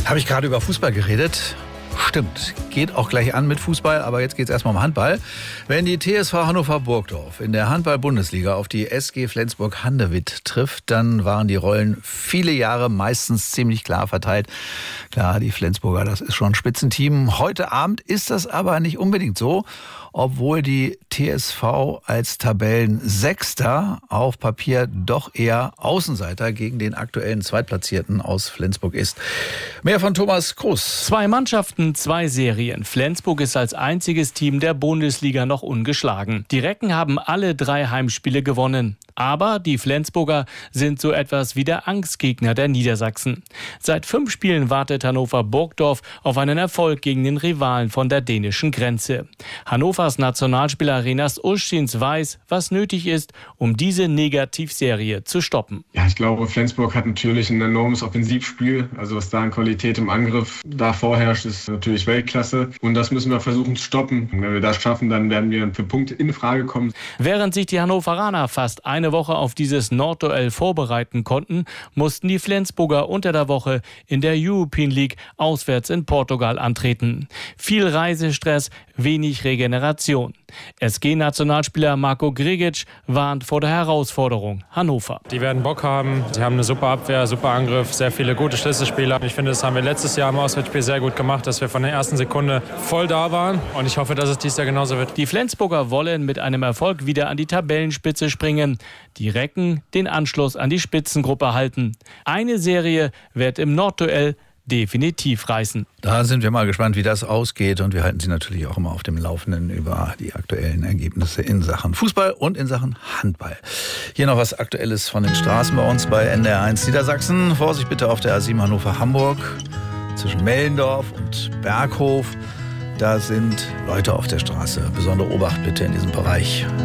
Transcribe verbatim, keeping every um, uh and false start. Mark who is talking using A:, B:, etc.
A: Habe ich gerade über Fußball geredet? Stimmt, geht auch gleich an mit Fußball, aber jetzt geht es erstmal um Handball. Wenn die T S V Hannover Burgdorf in der Handball-Bundesliga auf die S G Flensburg-Handewitt trifft, dann waren die Rollen viele Jahre meistens ziemlich klar verteilt. Klar, die Flensburger, das ist schon ein Spitzenteam. Heute Abend ist das aber nicht unbedingt so, obwohl die T S V als Tabellensechster auf Papier doch eher Außenseiter gegen den aktuellen Zweitplatzierten aus Flensburg ist. Mehr von Thomas Kruss.
B: Zwei Mannschaften, zwei Serien. Flensburg ist als einziges Team der Bundesliga noch ungeschlagen. Die Recken haben alle drei Heimspiele gewonnen. Aber die Flensburger sind so etwas wie der Angstgegner der Niedersachsen. Seit fünf Spielen wartet Hannover Burgdorf auf einen Erfolg gegen den Rivalen von der dänischen Grenze. Hannovers Nationalspieler Renas Uschins weiß, was nötig ist, um diese Negativserie zu stoppen.
C: Ja, ich glaube, Flensburg hat natürlich ein enormes Offensivspiel. Also was da an Qualität im Angriff da vorherrscht, ist natürlich Weltklasse. Und das müssen wir versuchen zu stoppen. Und wenn wir das schaffen, dann werden wir für Punkte in Frage kommen.
B: Während sich die Hannoveraner fast ein eine Woche auf dieses Nordduell vorbereiten konnten, mussten die Flensburger unter der Woche in der European League auswärts in Portugal antreten. Viel Reisestress, wenig Regeneration. S G-Nationalspieler Marko Grigic warnt vor der Herausforderung Hannover.
D: Die werden Bock haben, sie haben eine super Abwehr, super Angriff, sehr viele gute Schlüsselspieler. Ich finde, das haben wir letztes Jahr im Auswärtsspiel sehr gut gemacht, dass wir von der ersten Sekunde voll da waren und ich hoffe, dass es dieses Jahr genauso wird.
B: Die Flensburger wollen mit einem Erfolg wieder an die Tabellenspitze springen. Die Recken den Anschluss an die Spitzengruppe halten. Eine Serie wird im Nordduell definitiv reißen.
A: Da sind wir mal gespannt, wie das ausgeht. Und wir halten Sie natürlich auch immer auf dem Laufenden über die aktuellen Ergebnisse in Sachen Fußball und in Sachen Handball. Hier noch was Aktuelles von den Straßen bei uns bei N D R eins Niedersachsen. Vorsicht bitte auf der A sieben Hannover-Hamburg zwischen Mellendorf und Berghof. Da sind Leute auf der Straße. Besondere Obacht bitte in diesem Bereich.